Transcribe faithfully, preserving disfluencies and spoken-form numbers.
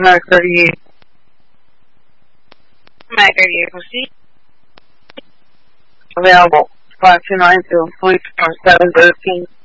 Mag thirty-eight. Mag thirty-eight, proceed. Available. five two nine two, three four seven thirteen.